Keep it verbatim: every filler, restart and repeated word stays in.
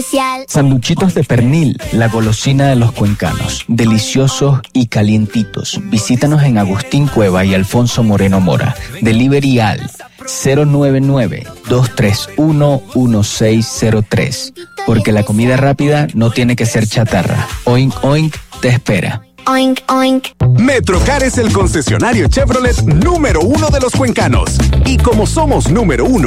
Sanduchitos de pernil, la golosina de los cuencanos. Deliciosos y calientitos. Visítanos en Agustín Cueva y Alfonso Moreno Mora. Delivery al cero nueve nueve, dos tres uno, uno seis cero tres. Porque la comida rápida no tiene que ser chatarra. Oink Oink te espera. Oink, oink. Metrocar es el concesionario Chevrolet número uno de los cuencanos. Y como somos número uno